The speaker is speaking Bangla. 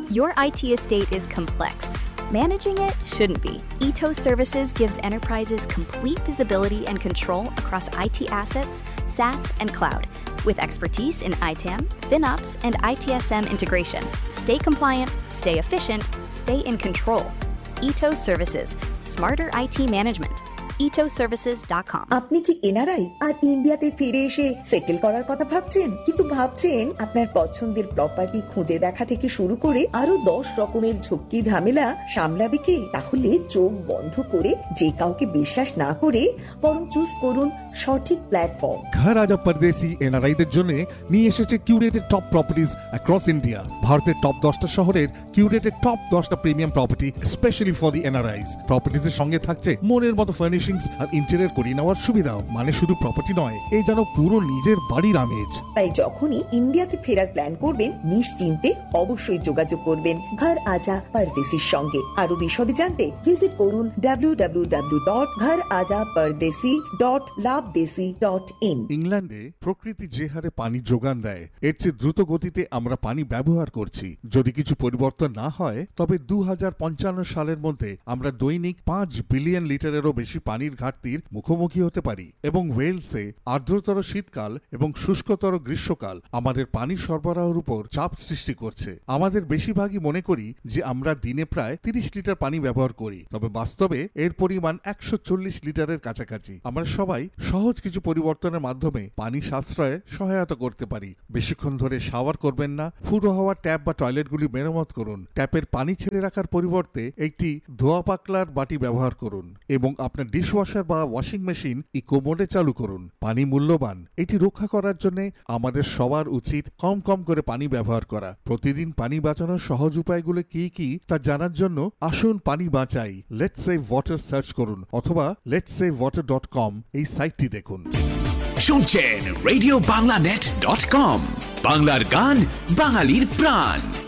Your IT estate is complex. Managing it shouldn't be. Ethos Services gives enterprises complete visibility and control across IT assets, SaaS, and cloud. With expertise in ITAM, FinOps, and ITSM integration. Stay compliant, stay efficient, stay in control. Ethos Services. Smarter IT management. ethosservices.com. আপনি কি এনআরআই আর ইন্ডিয়াতে ফিরে এসে সেটেল করার কথা ভাবছেন, কিন্তু ভাবছেন আপনার পছন্দের প্রপার্টি খুঁজে দেখা থেকে শুরু করে আরো 10 রকমের ঝক্কি ঝামেলা সামলাবে কে? তাহলে চোখ বন্ধ করে যে কাউকে বিশ্বাস না করে বরং চুজ করুন সঠিক প্ল্যাটফর্ম। ঘর আজা পরদেশি এনআরআইদের জন্য নিয়ে এসেছে curated top properties across India. ভারতের টপ 10টা শহরের কিউরেটেড টপ 10টা premium property specially for the এনআরআইস। প্রপার্টিজের সঙ্গে থাকছে মনের মতো ফার্নিশিংস আর ইন্টেরিয়র করে নেওয়ার সুবিধাও। মানে শুধু প্রপার্টি নয়, এই যেন পুরো নিজের বাড়ির আমেজ। তাই যখনই ইন্ডিয়াতে ফেরার প্ল্যান করবেন নিশ্চিন্তে অবশ্যই যোগাযোগ করবেন ঘর আজা পরদেশির সঙ্গে। আরো বিশদে জানতে ভিজিট করুন www.gharajaapardesi.labdesi.in। ইংল্যান্ডে প্রকৃতি যে হারে পানি যোগান দেয় এর চেয়ে দ্রুত গতিতে আমরা পানি ব্যবহার করছি। যদি কিছু পরিবর্তন না হয় তবে 2055 সালের মধ্যে আমরা দৈনিক 5 বিলিয়ন লিটারেরও বেশি পানির ঘাটতির মুখোমুখি হতে পারি। এবং ওয়েলসে আর্দ্রতর শীতকাল এবং শুষ্কতর গ্রীষ্মকাল আমাদের পানি সরবরাহের উপর চাপ সৃষ্টি করছে। আমাদের বেশিরভাগই মনে করি যে আমরা দিনে প্রায় 30 লিটার পানি ব্যবহার করি, তবে বাস্তবে এর পরিমাণ 140 লিটারের কাছাকাছি। আমরা সবাই সহজ কিছু পরিবর্তনের মাধ্যমে পানি সাশ্রয়ে সহায়তা করতে পারি। বেশিক্ষণ ধরে শাওয়ার করবেন না। ফুটো হওয়া ট্যাপ বা টয়লেটগুলি মেরামত করুন। ট্যাপের পানি ছেড়ে রাখার পরিবর্তে একটি ধোয়া পাকলার বাটি ব্যবহার করুন এবং আপনার ডিশওয়াশার বা ওয়াশিং মেশিন ইকো মোডে চালু করুন। পানি মূল্যবান, এটি রক্ষা করার জন্য আমাদের সবার উচিত কম কম করে পানি ব্যবহার করা। প্রতিদিন পানি বাঁচানোর সহজ উপায়গুলো কি কি তা জানার জন্য আসুন পানি বাঁচাই, লেটস সেভ ওয়াটার সার্চ করুন অথবা letssavewater.com এই সাইটটি দেখুন। শুনছেন রেডিও বাংলানেট.com, বাংলার গান বাঙালির প্রাণ।